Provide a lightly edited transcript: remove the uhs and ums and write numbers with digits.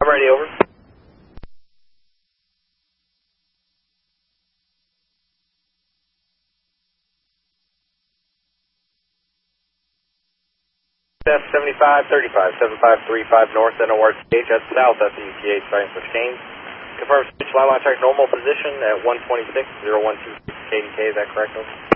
ready, over. F7535, 7535 north, NORTH, that's south, that's ETA, starting switch gains. Confirm switch line track normal position at 126, 0126 KDK, is that correct, over?